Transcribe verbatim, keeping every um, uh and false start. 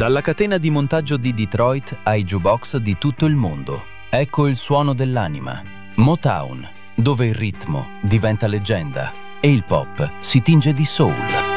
Dalla catena di montaggio di Detroit ai jukebox di tutto il mondo. Ecco il suono dell'anima. Motown, dove il ritmo diventa leggenda e il pop si tinge di soul.